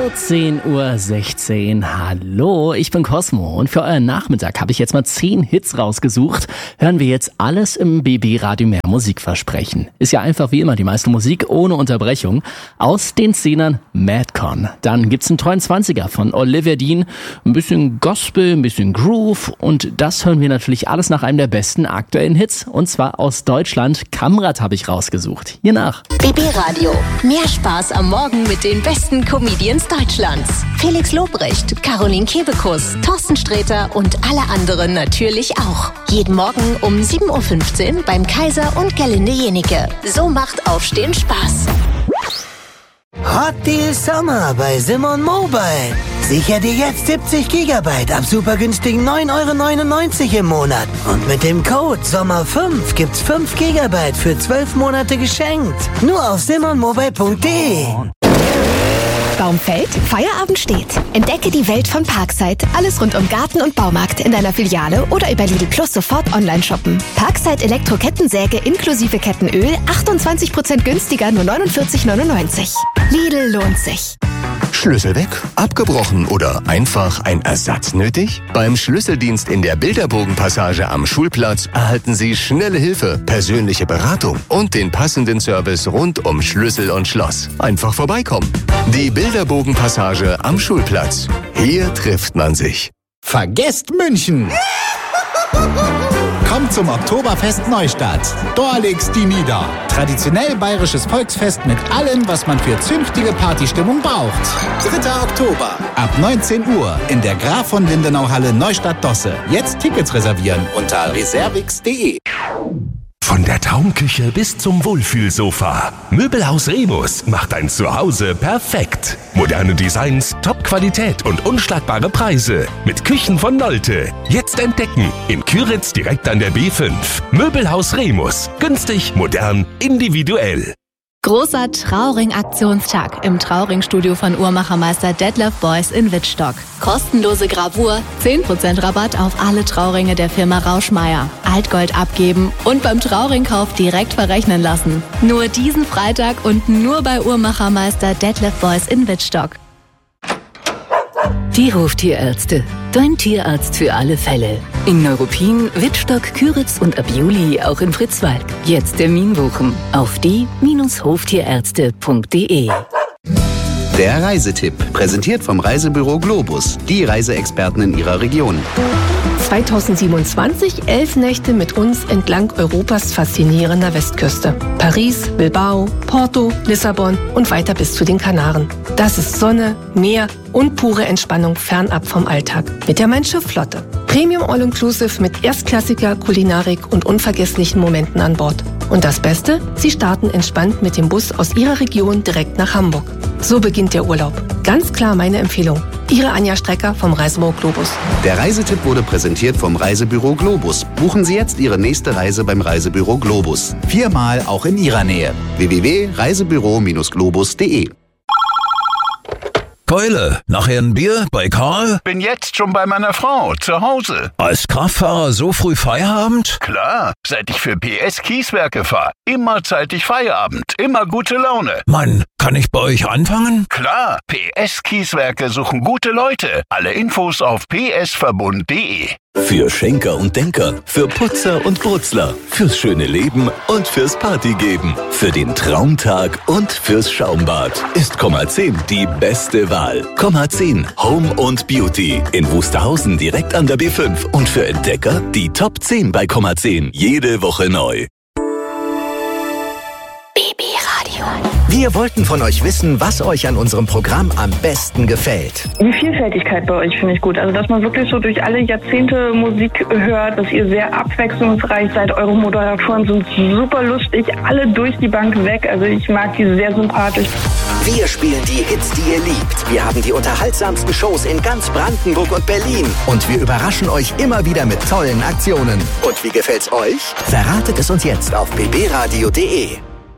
14:16 Uhr. Hallo, ich bin Cosmo und für euren Nachmittag habe ich jetzt mal 10 Hits rausgesucht. Hören wir jetzt alles im BB Radio Mehr Musikversprechen. Ist ja einfach wie immer die meiste Musik ohne Unterbrechung. Aus den Zehnern Madcon. Dann gibt's einen tollen 20er von Olivia Dean. Ein bisschen Gospel, ein bisschen Groove. Und das hören wir natürlich alles nach einem der besten aktuellen Hits. Und zwar aus Deutschland. Kamrat habe ich rausgesucht. Hier nach. BB Radio. Mehr Spaß am Morgen mit den besten Comedians Deutschlands. Felix Lobrecht, Caroline Kebekus, Thorsten Sträter und alle anderen natürlich auch. Jeden Morgen um 7:15 Uhr beim Kaiser und Gerlinde Jenike. So macht Aufstehen Spaß. Hot Deal Summer bei Simon Mobile. Sicher dir jetzt 70 GB ab super günstigen 9,99 € im Monat. Und mit dem Code SOMMER5 gibt's 5 GB für 12 Monate geschenkt. Nur auf simonmobile.de. Baum fällt, Feierabend steht. Entdecke die Welt von Parkside. Alles rund um Garten und Baumarkt in deiner Filiale oder über Lidl Plus sofort online shoppen. Parkside Elektro-Kettensäge inklusive Kettenöl 28% günstiger, nur 49,99 €. Lidl lohnt sich. Schlüssel weg, abgebrochen oder einfach ein Ersatz nötig? Beim Schlüsseldienst in der Bilderbogenpassage am Schulplatz erhalten Sie schnelle Hilfe, persönliche Beratung und den passenden Service rund um Schlüssel und Schloss. Einfach vorbeikommen. Die Bilderbogenpassage am Schulplatz. Hier trifft man sich. Vergesst München! Kommt zum Oktoberfest Neustadt. Dort legt's die nieder. Traditionell bayerisches Volksfest mit allem, was man für zünftige Partystimmung braucht. 3. Oktober ab 19 Uhr in der Graf von Lindenau-Halle Neustadt-Dosse. Jetzt Tickets reservieren unter reservix.de. Von der Traumküche bis zum Wohlfühlsofa. Möbelhaus Remus macht ein Zuhause perfekt. Moderne Designs, Top-Qualität und unschlagbare Preise. Mit Küchen von Nolte. Jetzt entdecken. In Küritz direkt an der B5. Möbelhaus Remus. Günstig, modern, individuell. Großer Trauring-Aktionstag im Trauring-Studio von Uhrmachermeister Detlef Beuys in Wittstock. Kostenlose Gravur, 10% Rabatt auf alle Trauringe der Firma Rauschmeier. Altgold abgeben und beim Trauringkauf direkt verrechnen lassen. Nur diesen Freitag und nur bei Uhrmachermeister Detlef Beuys in Wittstock. Die Hoftierärzte. Dein Tierarzt für alle Fälle. In Neuruppin, Wittstock, Küritz und ab Juli auch in Fritzwalk. Jetzt Termin buchen auf die-hoftierärzte.de. Der Reisetipp, präsentiert vom Reisebüro Globus, die Reiseexperten in ihrer Region. 2027 11 Nächte mit uns entlang Europas faszinierender Westküste. Paris, Bilbao, Porto, Lissabon und weiter bis zu den Kanaren. Das ist Sonne, Meer und pure Entspannung fernab vom Alltag. Mit der Mein Schiff Flotte. Premium All-Inclusive mit erstklassiger Kulinarik und unvergesslichen Momenten an Bord. Und das Beste? Sie starten entspannt mit dem Bus aus Ihrer Region direkt nach Hamburg. So beginnt der Urlaub. Ganz klar meine Empfehlung. Ihre Anja Strecker vom Reisebüro Globus. Der Reisetipp wurde präsentiert vom Reisebüro Globus. Buchen Sie jetzt Ihre nächste Reise beim Reisebüro Globus. 4-mal auch in Ihrer Nähe. www.reisebüro-globus.de. Keule, nachher ein Bier bei Karl? Bin jetzt schon bei meiner Frau, zu Hause. Als Kraftfahrer so früh Feierabend? Klar, seit ich für PS Kieswerke fahre. Immer zeitig Feierabend, immer gute Laune. Mann, kann ich bei euch anfangen? Klar, PS Kieswerke suchen gute Leute. Alle Infos auf psverbund.de. Für Schenker und Denker, für Putzer und Brutzler, fürs schöne Leben und fürs Partygeben, für den Traumtag und fürs Schaumbad ist Komma10 die beste Wahl. Komma10 Home und Beauty in Wusterhausen direkt an der B5 und für Entdecker die Top 10 bei Komma10 jede Woche neu. BB Radio. Wir wollten von euch wissen, was euch an unserem Programm am besten gefällt. Die Vielfältigkeit bei euch finde ich gut. Also, dass man wirklich so durch alle Jahrzehnte Musik hört, dass ihr sehr abwechslungsreich seid. Eure Moderatoren sind super lustig, alle durch die Bank weg. Also, ich mag die sehr sympathisch. Wir spielen die Hits, die ihr liebt. Wir haben die unterhaltsamsten Shows in ganz Brandenburg und Berlin. Und wir überraschen euch immer wieder mit tollen Aktionen. Und wie gefällt's euch? Verratet es uns jetzt auf bbradio.de.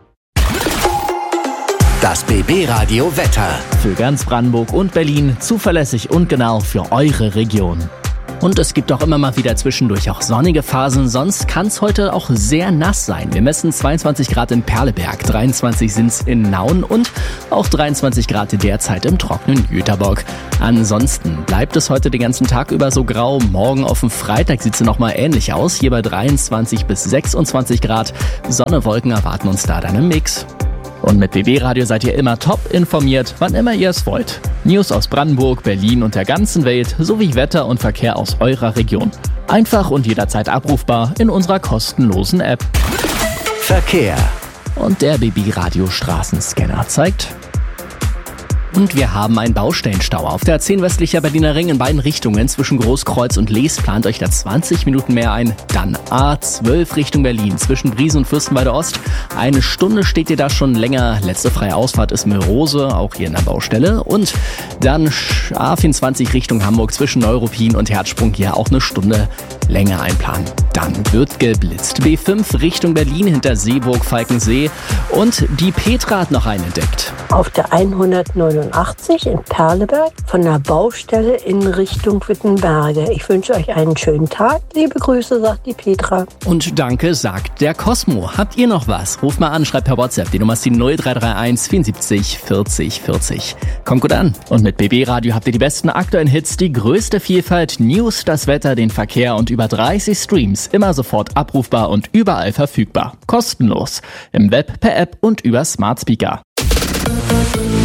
Das BB Radio Wetter. Für ganz Brandenburg und Berlin zuverlässig und genau für eure Region. Und es gibt auch immer mal wieder zwischendurch auch sonnige Phasen, sonst kann es heute auch sehr nass sein. Wir messen 22 Grad in Perleberg, 23 sind's in Nauen und auch 23 Grad derzeit im trockenen Jüterbock. Ansonsten bleibt es heute den ganzen Tag über so grau. Morgen auf dem Freitag sieht's nochmal ähnlich aus, hier bei 23 bis 26 Grad. Sonne, Wolken erwarten uns da dann im Mix. Und mit BB Radio seid ihr immer top informiert, wann immer ihr es wollt. News aus Brandenburg, Berlin und der ganzen Welt sowie Wetter und Verkehr aus eurer Region. Einfach und jederzeit abrufbar in unserer kostenlosen App. Verkehr. Und der BB Radio Straßenscanner zeigt... Und wir haben einen Baustellenstau auf der 10 westlicher Berliner Ring in beiden Richtungen zwischen Großkreuz und Lees. Plant euch da 20 Minuten mehr ein. Dann A12 Richtung Berlin zwischen Briesen und Fürstenwalde Ost. 1 Stunde steht ihr da schon länger. Letzte freie Ausfahrt ist Mörose, auch hier in der Baustelle. Und dann A24 Richtung Hamburg zwischen Neuruppin und Herzsprung hier auch 1 Stunde länger einplanen. Dann wird geblitzt. B5 Richtung Berlin hinter Seeburg, Falkensee. Und die Petra hat noch einen entdeckt. Auf der 189 in Perleberg von der Baustelle in Richtung Wittenberge. Ich wünsche euch einen schönen Tag. Liebe Grüße, sagt die Petra. Und danke, sagt der Cosmo. Habt ihr noch was? Ruft mal an, schreibt per WhatsApp. Die Nummer ist die 0331 74 40 40. Kommt gut an. Und mit BB Radio habt ihr die besten aktuellen Hits, die größte Vielfalt, News, das Wetter, den Verkehr und über 30 Streams. Immer sofort abrufbar und überall verfügbar. Kostenlos. Im Web, per App und über Smart Speaker.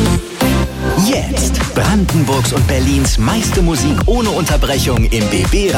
Jetzt Brandenburgs und Berlins meiste Musik ohne Unterbrechung im BB